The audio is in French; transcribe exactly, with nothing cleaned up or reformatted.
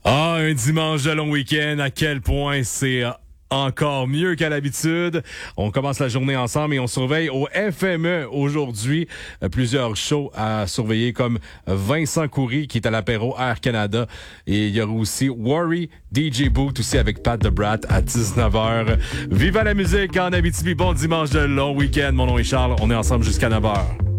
Ah, un dimanche de long week-end, à quel point c'est encore mieux qu'à l'habitude. On commence la journée ensemble et on surveille au F M E aujourd'hui euh, plusieurs shows à surveiller comme Vincent Coury qui est à l'apéro Air Canada et il y aura aussi Worry, D J Boot aussi avec Pat the Brat à dix-neuf heures. Viva la musique en Abitibi, bon dimanche de long week-end. Mon nom est Charles, on est ensemble jusqu'à neuf heures.